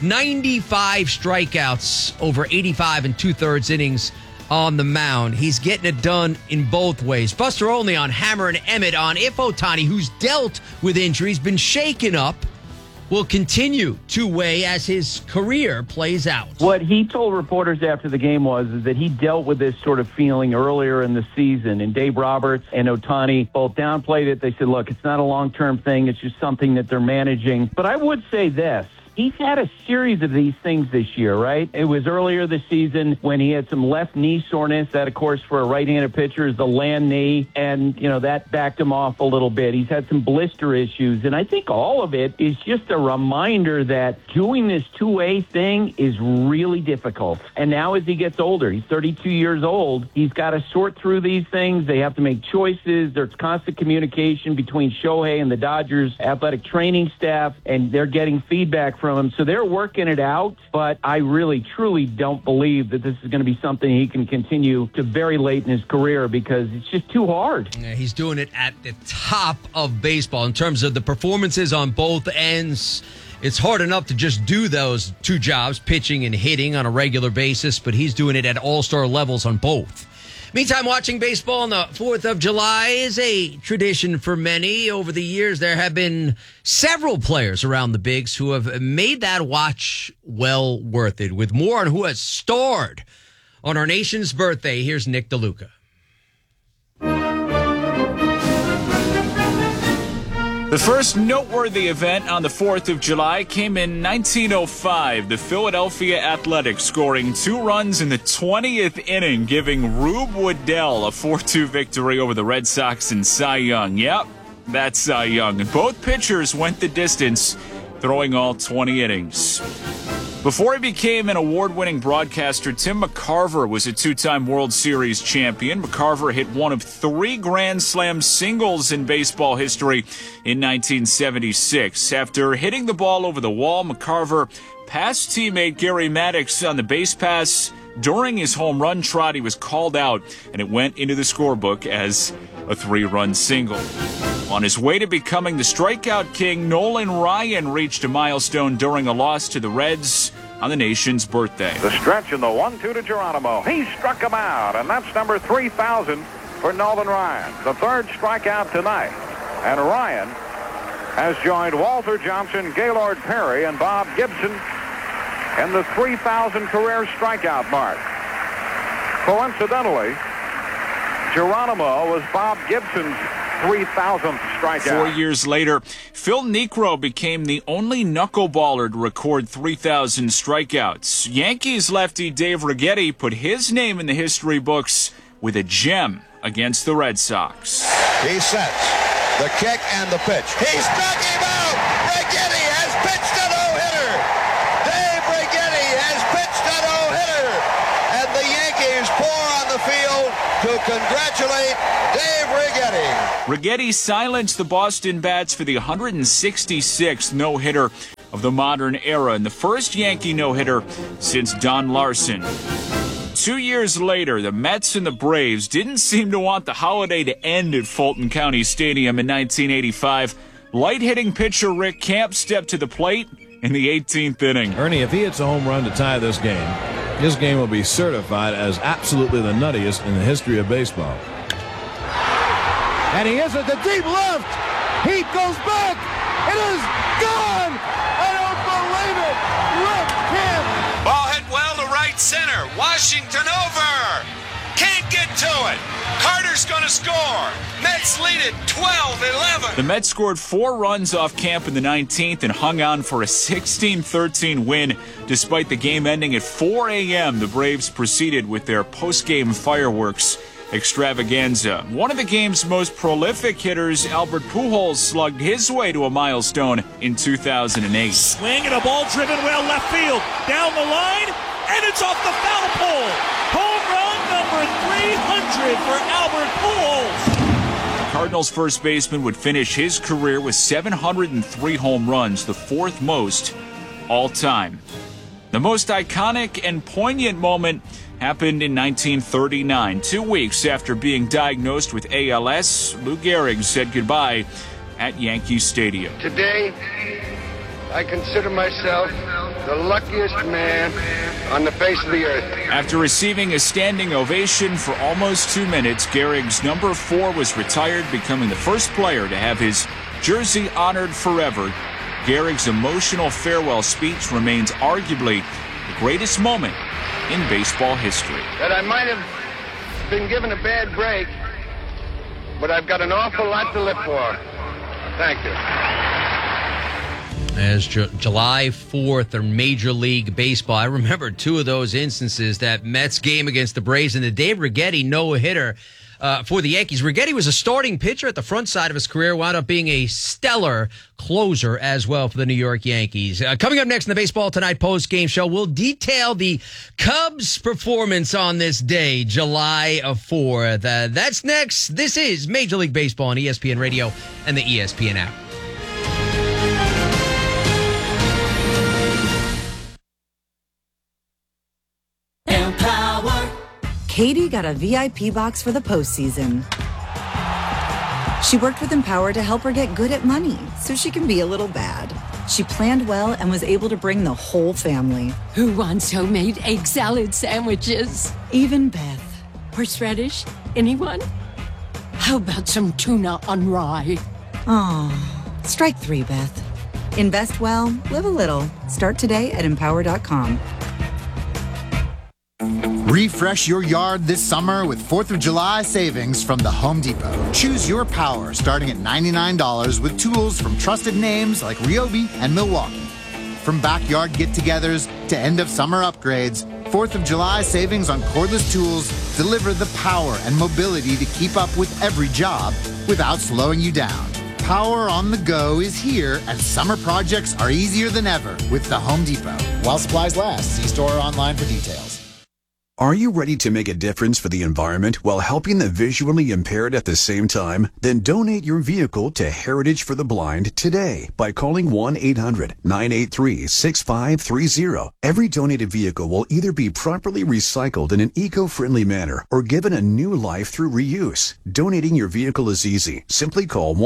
95 strikeouts over 85 2/3 innings on the mound. He's getting it done in both ways. Buster Olney on Hammer and Emmett on if Ohtani, who's dealt with injuries, been shaken up, will continue to weigh as his career plays out. What he told reporters after the game was that he dealt with this sort of feeling earlier in the season, and Dave Roberts and Ohtani both downplayed it. They said, look, it's not a long-term thing. It's just something that they're managing. But I would say this. He's had a series of these things this year, right? It was earlier this season when he had some left knee soreness. That, of course, for a right-handed pitcher is the land knee, and, that backed him off a little bit. He's had some blister issues, and I think all of it is just a reminder that doing this two-way thing is really difficult. And now as he gets older, he's 32 years old, he's got to sort through these things. They have to make choices. There's constant communication between Shohei and the Dodgers athletic training staff, and they're getting feedback from him. So they're working it out, but I really, truly don't believe that this is going to be something he can continue to very late in his career because it's just too hard. Yeah, he's doing it at the top of baseball in terms of the performances on both ends. It's hard enough to just do those 2 jobs, pitching and hitting on a regular basis, but he's doing it at all-star levels on both. Meantime, watching baseball on the 4th of July is a tradition for many. Over the years, there have been several players around the Bigs who have made that watch well worth it. With more on who has starred on our nation's birthday, here's Nick DeLuca. The first noteworthy event on the 4th of July came in 1905, the Philadelphia Athletics scoring 2 runs in the 20th inning, giving Rube Waddell a 4-2 victory over the Red Sox and Cy Young. Yep, that's Cy Young. And both pitchers went the distance, throwing all 20 innings. Before he became an award-winning broadcaster, Tim McCarver was a 2-time World Series champion. McCarver hit one of 3 Grand Slam singles in baseball history in 1976. After hitting the ball over the wall, McCarver passed teammate Gary Maddox on the base pass. During his home run trot, he was called out, and it went into the scorebook as a 3-run single. On his way to becoming the strikeout king, Nolan Ryan reached a milestone during a loss to the Reds on the nation's birthday. The stretch in the 1-2 to Geronimo. He struck him out, and that's number 3,000 for Nolan Ryan. The 3rd strikeout tonight. And Ryan has joined Walter Johnson, Gaylord Perry, and Bob Gibson in the 3,000 career strikeout mark. Coincidentally, Geronimo was Bob Gibson's 3,000th strikeout. 4 years later, Phil Niekro became the only knuckleballer to record 3,000 strikeouts. Yankees lefty Dave Righetti put his name in the history books with a gem against the Red Sox. He sets the kick and the pitch. He struck him out! Righetti athlete, Dave Righetti. Righetti silenced the Boston Bats for the 166th no-hitter of the modern era and the first Yankee no-hitter since Don Larson. 2 years later, the Mets and the Braves didn't seem to want the holiday to end at Fulton County Stadium in 1985. Light-hitting pitcher Rick Camp stepped to the plate in the 18th inning. Ernie, if he hits a home run to tie this game, his game will be certified as absolutely the nuttiest in the history of baseball. And he is at the deep left. Heat goes back. It is gone. I don't believe it. Rick Camp. Ball hit well to right center. Washington over. Can't get to it. Carter's going to score. Mets lead it 12-11. The Mets scored 4 runs off Camp in the 19th and hung on for a 16-13 win. Despite the game ending at 4 a.m., the Braves proceeded with their post-game fireworks extravaganza. One of the game's most prolific hitters, Albert Pujols, slugged his way to a milestone in 2008. Swing and a ball driven well left field. Down the line, and it's off the foul pole. Home run number 300 for Albert Pujols. Cardinals first baseman would finish his career with 703 home runs, the fourth most all time. The most iconic and poignant moment happened in 1939. 2 weeks after being diagnosed with ALS, Lou Gehrig said goodbye at Yankee Stadium. Today, I consider myself the luckiest man on the face of the earth. After receiving a standing ovation for almost 2 minutes, Gehrig's number 4 was retired, becoming the first player to have his jersey honored forever. Gehrig's emotional farewell speech remains arguably the greatest moment in baseball history. That I might have been given a bad break, but I've got an awful lot to live for. Thank you. As July 4th in Major League Baseball, I remember 2 of those instances, that Mets game against the Braves and the Dave Righetti no-hitter for the Yankees. Righetti was a starting pitcher at the front side of his career, wound up being a stellar closer as well for the New York Yankees. Coming up next in the Baseball Tonight post-game show, we'll detail the Cubs' performance on this day, July 4th. That's next. This is Major League Baseball on ESPN Radio and the ESPN app. Katie got a VIP box for the postseason. She worked with Empower to help her get good at money so she can be a little bad. She planned well and was able to bring the whole family. Who wants homemade egg salad sandwiches? Even Beth. Horseradish? Anyone? How about some tuna on rye? Aw, strike 3, Beth. Invest well, live a little. Start today at Empower.com. Refresh your yard this summer with 4th of July savings from the Home Depot. Choose your power starting at $99 with tools from trusted names like Ryobi and Milwaukee. From backyard get-togethers to end-of-summer upgrades, 4th of July savings on cordless tools deliver the power and mobility to keep up with every job without slowing you down. Power on the go is here, and summer projects are easier than ever with the Home Depot. While supplies last, see store or online for details. Are you ready to make a difference for the environment while helping the visually impaired at the same time? Then donate your vehicle to Heritage for the Blind today by calling 1-800-983-6530. Every donated vehicle will either be properly recycled in an eco-friendly manner or given a new life through reuse. Donating your vehicle is easy. Simply call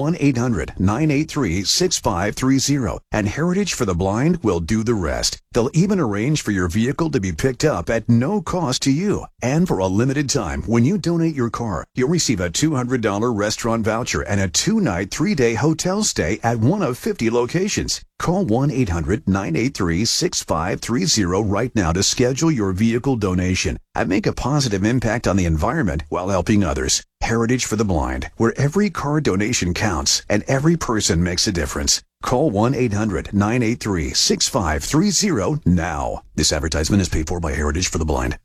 1-800-983-6530 and Heritage for the Blind will do the rest. They'll even arrange for your vehicle to be picked up at no cost to you. And for a limited time, when you donate your car, you'll receive a $200 restaurant voucher and a 2-night, 3-day hotel stay at one of 50 locations. Call 1-800-983-6530 right now to schedule your vehicle donation and make a positive impact on the environment while helping others. Heritage for the Blind, where every car donation counts and every person makes a difference. Call 1-800-983-6530 now. This advertisement is paid for by Heritage for the Blind.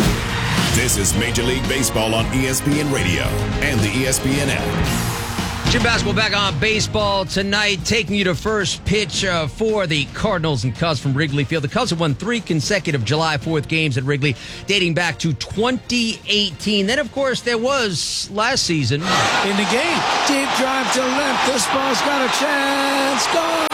This is Major League Baseball on ESPN Radio and the ESPN app. Jim Basketball back on baseball tonight, taking you to first pitch for the Cardinals and Cubs from Wrigley Field. The Cubs have won 3 consecutive July 4th games at Wrigley, dating back to 2018. Then, of course, there was last season. In the game, deep drive to left. This ball's got a chance. Gone.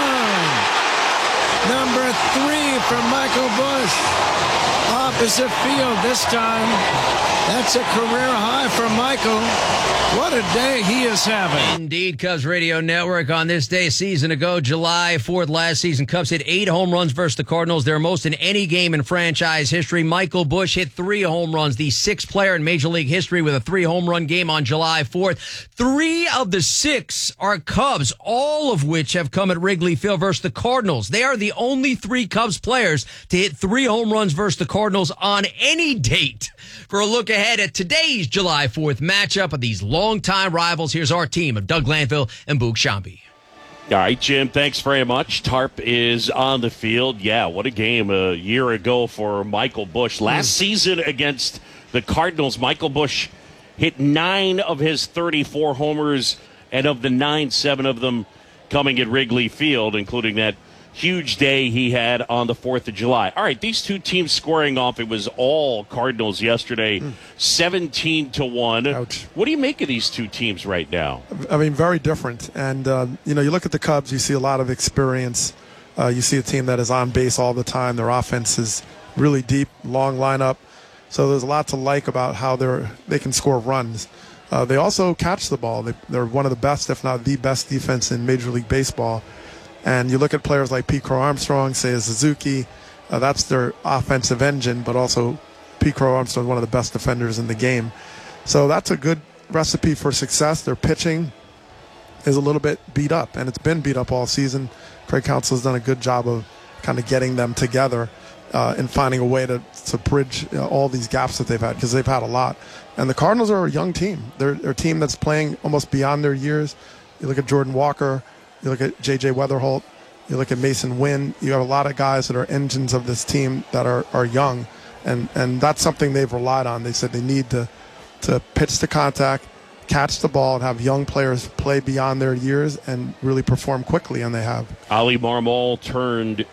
Number 3 from Michael Busch. Opposite field this time. That's a career high for Michael. What a day he is having. Indeed, Cubs Radio Network on this day a season ago, July 4th last season. Cubs hit 8 home runs versus the Cardinals, their most in any game in franchise history. Michael Busch hit 3 home runs, the 6th player in Major League history with a 3-home run game on July 4th. 3 of the 6 are Cubs, all of which have come at Wrigley Field versus the Cardinals. They are the only 3 Cubs players to hit 3 home runs versus the Cardinals on any date. For a look ahead at today's July 4th matchup of these longtime rivals, here's our team of Doug Glanville and Boog Shambi. All right, Jim, thanks very much. Tarp is on the field. Yeah, what a game a year ago for Michael Busch. Last season against the Cardinals, Michael Busch hit 9 of his 34 homers, and of the 9, 7 of them coming at Wrigley Field, including that huge day he had on the 4th of July. All right, these two teams squaring off. It was all Cardinals yesterday, 17-1. Ouch. What do you make of these two teams right now? I mean, very different. And, you look at the Cubs, you see a lot of experience. You see a team that is on base all the time. Their offense is really deep, long lineup. So there's a lot to like about how they can score runs. They also catch the ball. They're one of the best, if not the best defense in Major League Baseball. And you look at players like Pete Crow Armstrong, Seiya Suzuki, that's their offensive engine, but also Pete Crow Armstrong is one of the best defenders in the game. So that's a good recipe for success. Their pitching is a little bit beat up, and it's been beat up all season. Craig Counsell has done a good job of kind of getting them together and finding a way to bridge all these gaps that they've had, because they've had a lot. And the Cardinals are a young team. They're a team that's playing almost beyond their years. You look at Jordan Walker, you look at J.J. Weatherholt, you look at Mason Wynn. You have a lot of guys that are engines of this team that are young, and that's something they've relied on. They said they need to pitch to contact, catch the ball, and have young players play beyond their years and really perform quickly, and they have. Ali Marmol turned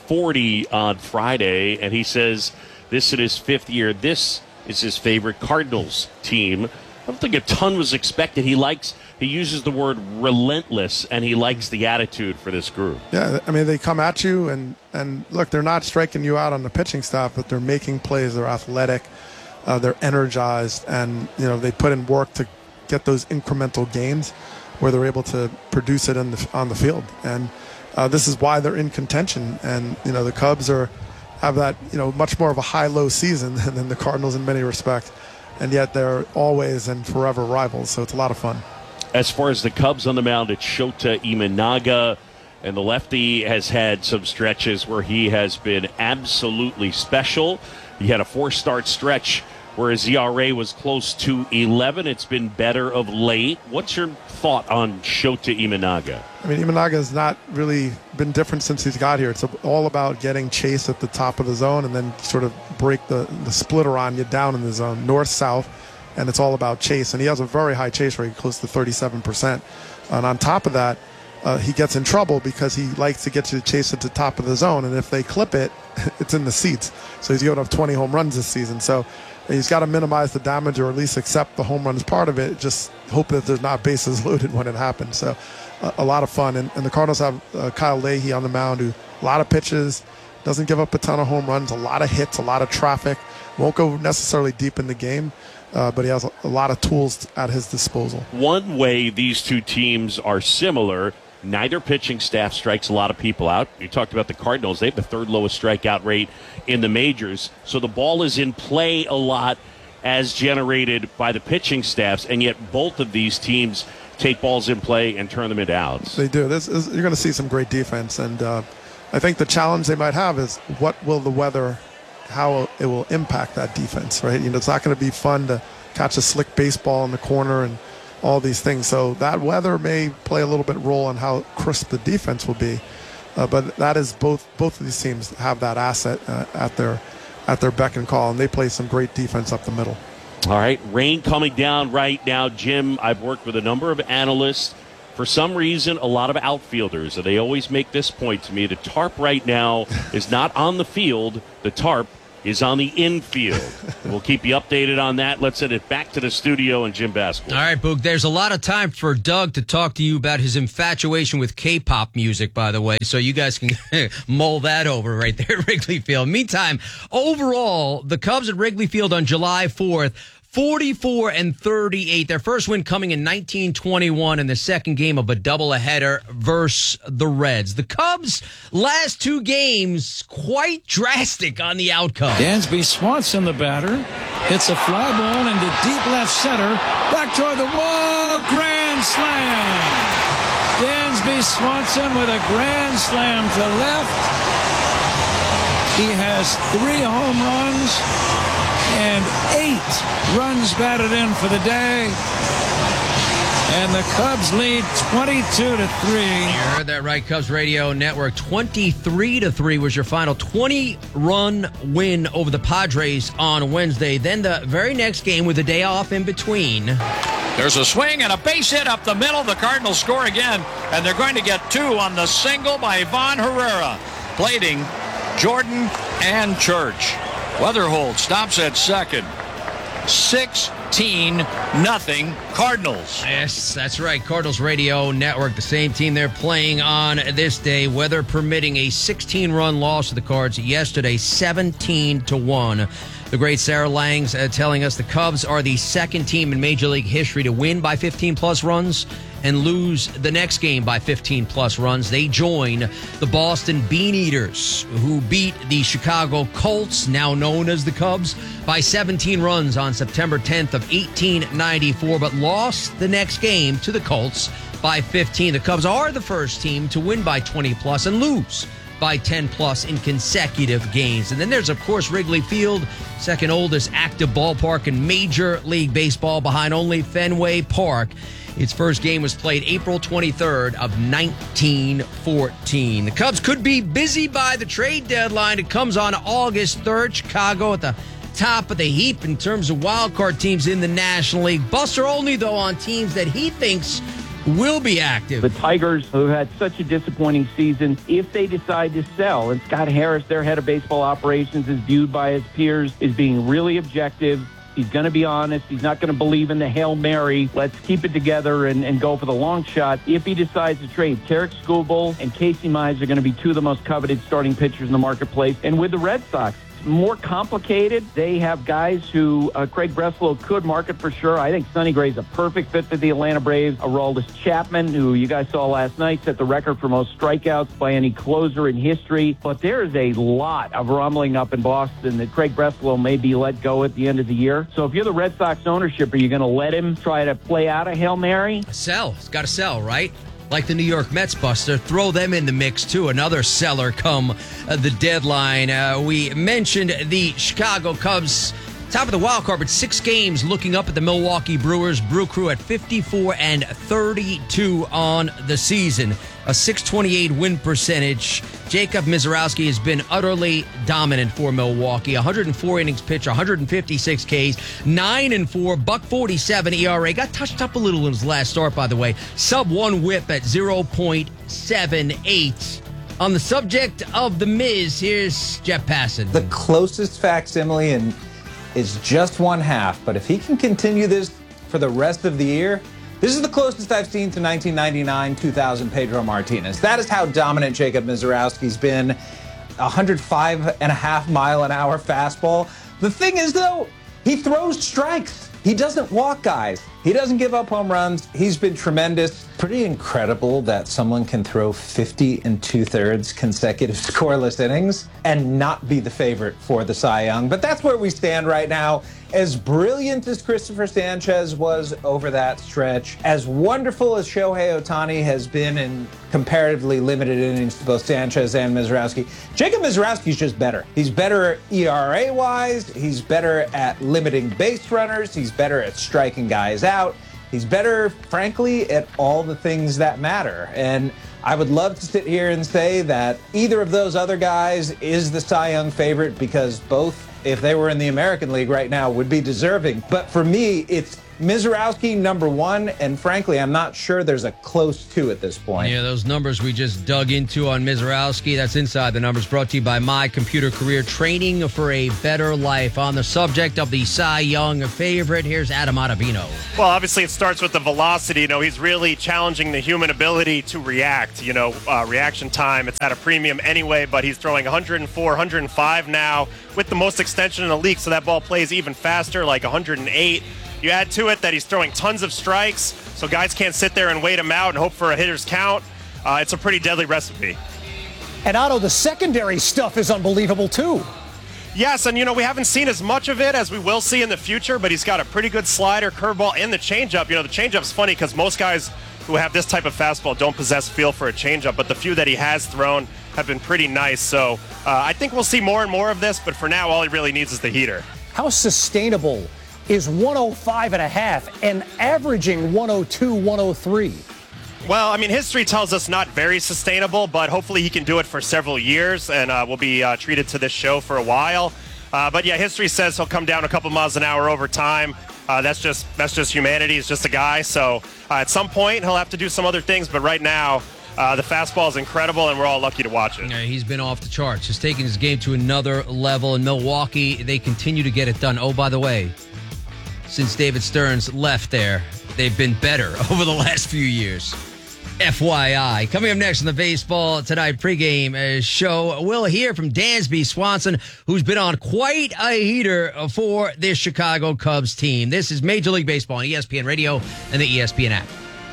40 on Friday, and he says this is his 5th year. This is his favorite Cardinals team. I don't think a ton was expected. He uses the word relentless, and he likes the attitude for this group. Yeah, I mean, they come at you, and look, they're not striking you out on the pitching staff, but they're making plays. They're athletic. They're energized, and, they put in work to get those incremental gains where they're able to produce it on the field. And this is why they're in contention. And, the Cubs have that, much more of a high-low season than the Cardinals in many respects. And yet they're always and forever rivals, so it's a lot of fun. As far as the Cubs on the mound, it's Shota Imanaga, and the lefty has had some stretches where he has been absolutely special. He had a 4-start stretch where his ERA was close to 11. It's been better of late. What's your thought on Shota Imanaga? I mean, Imanaga has not really been different since he's got here. It's all about getting Chase at the top of the zone and then sort of break the splitter on you down in the zone, north-south, and it's all about Chase. And he has a very high chase rate, close to 37%. And on top of that, he gets in trouble because he likes to get you to Chase at the top of the zone, and if they clip it, it's in the seats. So he's going to have 20 home runs this season. So he's got to minimize the damage, or at least accept the home run as part of it. Just hope that there's not bases loaded when it happens. So a lot of fun. And the Cardinals have Kyle Leahy on the mound, who a lot of pitches, doesn't give up a ton of home runs, a lot of hits, a lot of traffic. Won't go necessarily deep in the game, but he has a lot of tools at his disposal. One way these two teams are similar, neither pitching staff strikes a lot of people out. You talked about the Cardinals. They have the 3rd lowest strikeout rate in the majors. So the ball is in play a lot as generated by the pitching staffs, and yet both of these teams take balls in play and turn them into outs. They do. You're going to see some great defense, and I think the challenge they might have is what will the weather, how it will impact that defense, right? It's not going to be fun to catch a slick baseball in the corner and all these things. So that weather may play a little bit role on how crisp the defense will be. But that is both of these teams have that asset at their beck and call, and they play some great defense up the middle. All right, rain coming down right now. Jim, I've worked with a number of analysts for some reason, a lot of outfielders, and they always make this point to me, the tarp right now is not on the field. The tarp is on the infield. We'll keep you updated on that. Let's send it back to the studio and Jim Baskel. All right, Boog, there's a lot of time for Doug to talk to you about his infatuation with K-pop music, by the way, so you guys can mull that over right there at Wrigley Field. Meantime, overall, the Cubs at Wrigley Field on July 4th, 44-38. Their first win coming in 1921 in the second game of a doubleheader versus the Reds. The Cubs' last two games quite drastic on the outcome. Dansby Swanson, the batter, hits a fly ball into deep left center, back toward the wall, grand slam. Dansby Swanson with a grand slam to left. He has 3 home runs and 8 runs batted in for the day. And the Cubs lead 22-3. You heard that right, Cubs Radio Network. 23-3 was your final 20-run win over the Padres on Wednesday. Then the very next game with a day off in between. There's a swing and a base hit up the middle. The Cardinals score again, and they're going to get 2 on the single by Ivan Herrera, plating Jordan and Church. Weatherholt stops at second. 16-0 Cardinals. Yes, that's right. Cardinals Radio Network, the same team they're playing on this day. Weather permitting, a 16-run loss to the Cards yesterday, 17-1. The great Sarah Langs telling us the Cubs are the second team in Major League history to win by 15-plus runs and lose the next game by 15-plus runs. They join the Boston Bean Eaters, who beat the Chicago Colts, now known as the Cubs, by 17 runs on September 10th of 1894, but lost the next game to the Colts by 15. The Cubs are the first team to win by 20-plus and lose by 10-plus in consecutive games. And then there's, of course, Wrigley Field, second oldest active ballpark in Major League Baseball behind only Fenway Park. Its first game was played April 23rd of 1914. The Cubs could be busy by the trade deadline. It comes on August 3rd. Chicago at the top of the heap in terms of wild card teams in the National League. Buster Olney, though, on teams that he thinks will be active. The Tigers, who had such a disappointing season, if they decide to sell, and Scott Harris, their head of baseball operations, is viewed by his peers as being really objective. He's going to be honest. He's not going to believe in the Hail Mary. Let's keep it together and go for the long shot. If he decides to trade, Tarek Skubal and Casey Mize are going to be 2 of the most coveted starting pitchers in the marketplace. And with the Red Sox, more complicated. They have guys who Craig Breslow could market for sure. I think Sonny Gray's a perfect fit for the Atlanta Braves. Aroldis Chapman, who you guys saw last night, set the record for most strikeouts by any closer in history. But there is a lot of rumbling up in Boston that Craig Breslow may be let go at the end of the year. So if you're the Red Sox ownership, are you going to let him try to play out a Hail Mary? Sell. It's got to sell, right? Like the New York Mets, Buster. Throw them in the mix, too. Another seller come the deadline. We mentioned the Chicago Cubs, top of the wild card, but 6 games looking up at the Milwaukee Brewers. Brew Crew at 54-32 on the season. A .628 win percentage. Jacob Misiorowski has been utterly dominant for Milwaukee. 104 innings pitched, 156 Ks, 9-4, .147 ERA. Got touched up a little in his last start, by the way. Sub-1 whip at 0.78. On the subject of the Miz, here's Jeff Passan. The closest facsimile is just 1/2, but if he can continue this for the rest of the year, this is the closest I've seen to 1999-2000 Pedro Martinez. That is how dominant Jacob Misiorowski's been. 105.5-mile-an-hour fastball. The thing is, though, he throws strikes. He doesn't walk guys. He doesn't give up home runs. He's been tremendous. Pretty incredible that someone can throw 50 2/3 consecutive scoreless innings and not be the favorite for the Cy Young. But that's where we stand right now. As brilliant as Christopher Sanchez was over that stretch, as wonderful as Shohei Ohtani has been in comparatively limited innings to both Sanchez and Misiorowski, Jacob Misiorowski's just better. He's better ERA-wise. He's better at limiting base runners. He's better at striking guys out. He's better, frankly, at all the things that matter. And I would love to sit here and say that either of those other guys is the Cy Young favorite, because both, if they were in the American League right now, would be deserving. But for me, it's Mizorowski, number 1, and frankly, I'm not sure there's a close 2 at this point. Yeah, those numbers we just dug into on Mizorowski, that's Inside the Numbers, brought to you by My Computer Career, training for a better life. On the subject of the Cy Young favorite, here's Adam Ottavino. Well, obviously it starts with the velocity. He's really challenging the human ability to react. Reaction time, it's at a premium anyway, but he's throwing 104, 105 now with the most extension in the league, so that ball plays even faster, like 108. You add to it that he's throwing tons of strikes, so guys can't sit there and wait him out and hope for a hitter's count. It's a pretty deadly recipe. And Otto, the secondary stuff is unbelievable too. Yes, and we haven't seen as much of it as we will see in the future, but he's got a pretty good slider, curveball, and the changeup. The changeup's funny because most guys who have this type of fastball don't possess feel for a changeup, but the few that he has thrown have been pretty nice. So I think we'll see more and more of this, but for now, all he really needs is the heater. How sustainable is 105.5 and averaging 102, 103? Well, history tells us not very sustainable, but hopefully he can do it for several years, and we'll be treated to this show for a while. But yeah, history says he'll come down a couple miles an hour over time. That's just humanity. He's just a guy. So at some point he'll have to do some other things, but right now the fastball is incredible, and we're all lucky to watch it. Yeah, he's been off the charts. He's taking his game to another level. In Milwaukee, they continue to get it done. Oh, by the way, since David Stearns left there, they've been better over the last few years. FYI. Coming up next on the Baseball Tonight pregame show, we'll hear from Dansby Swanson, who's been on quite a heater for this Chicago Cubs team. This is Major League Baseball on ESPN Radio and the ESPN app.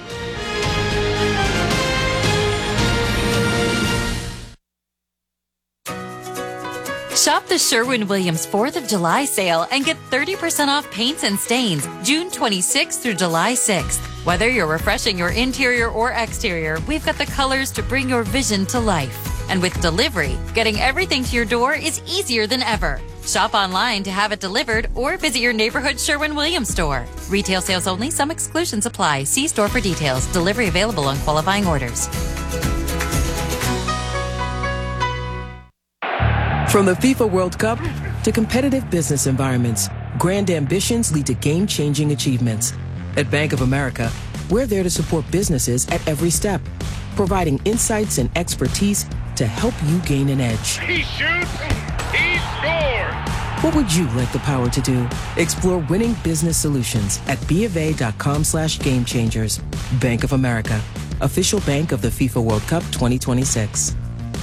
Shop the Sherwin-Williams 4th of July sale and get 30% off paints and stains June 26th through July 6th. Whether you're refreshing your interior or exterior, we've got the colors to bring your vision to life. And with delivery, getting everything to your door is easier than ever. Shop online to have it delivered or visit your neighborhood Sherwin-Williams store. Retail sales only. Some exclusions apply. See store for details. Delivery available on qualifying orders. From the FIFA World Cup to competitive business environments, grand ambitions lead to game-changing achievements. At Bank of America, we're there to support businesses at every step, providing insights and expertise to help you gain an edge. He shoots, he scores! What would you like the power to do? Explore winning business solutions at BofA.com/gamechangers. Bank of America, official bank of the FIFA World Cup 2026.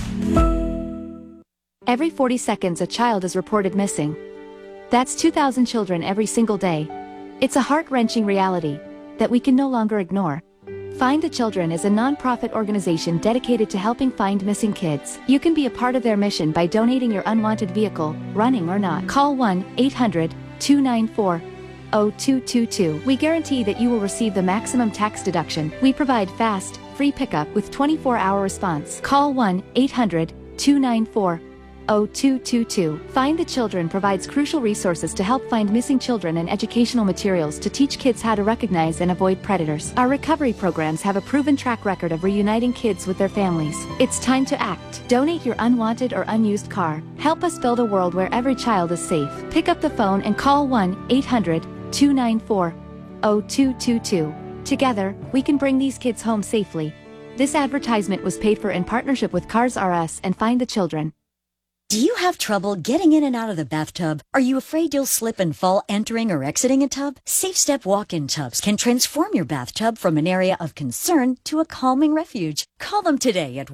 Every 40 seconds, a child is reported missing. That's 2,000 children every single day. It's a heart-wrenching reality that we can no longer ignore. Find the Children is a non-profit organization dedicated to helping find missing kids. You can be a part of their mission by donating your unwanted vehicle, running or not. Call 1-800-294-0222. We guarantee that you will receive the maximum tax deduction. We provide fast, free pickup with 24-hour response. Call 1-800-294-0222. Find the Children provides crucial resources to help find missing children and educational materials to teach kids how to recognize and avoid predators. Our recovery programs have a proven track record of reuniting kids with their families. It's time to act. Donate your unwanted or unused car. Help us build a world where every child is safe. Pick up the phone and call 1-800-294-0222. Together, we can bring these kids home safely. This advertisement was paid for in partnership with Cars R Us and Find the Children. Do you have trouble getting in and out of the bathtub? Are you afraid you'll slip and fall entering or exiting a tub? Safe Step walk-in tubs can transform your bathtub from an area of concern to a calming refuge. Call them today at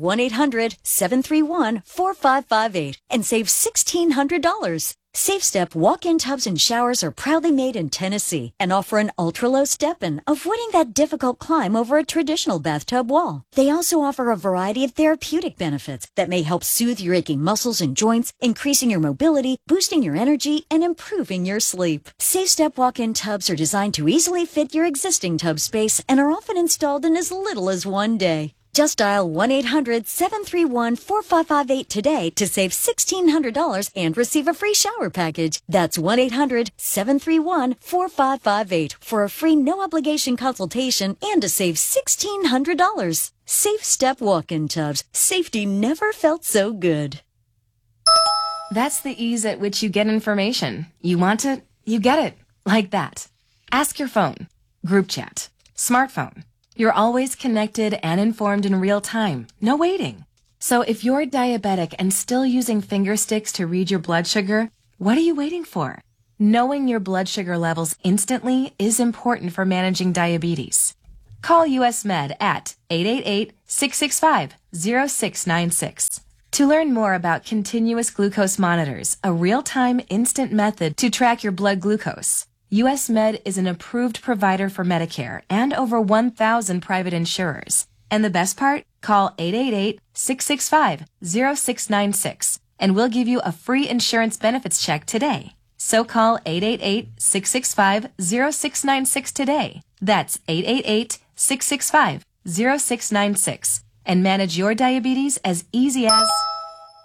1-800-731-4558 and save $1,600. Safe Step walk-in tubs and showers are proudly made in Tennessee and offer an ultra-low step-in, avoiding that difficult climb over a traditional bathtub wall. They also offer a variety of therapeutic benefits that may help soothe your aching muscles and joints, increasing your mobility, boosting your energy, and improving your sleep. Safe Step walk-in tubs are designed to easily fit your existing tub space and are often installed in as little as one day. Just dial 1-800-731-4558 today to save $1,600 and receive a free shower package. That's 1-800-731-4558 for a free no-obligation consultation and to save $1,600. Safe Step walk-in tubs. Safety never felt so good. That's the ease at which you get information. You want it, you get it. Like that. Ask your phone, group chat, smartphone. You're always connected and informed in real time. No waiting. So if you're diabetic and still using finger sticks to read your blood sugar, what are you waiting for? Knowing your blood sugar levels instantly is important for managing diabetes. Call US Med at 888-665-0696. To learn more about continuous glucose monitors, a real-time instant method to track your blood glucose, US Med is an approved provider for Medicare and over 1,000 private insurers. And the best part? Call 888-665-0696 and we'll give you a free insurance benefits check today. So call 888-665-0696 today. That's 888-665-0696 and manage your diabetes as easy as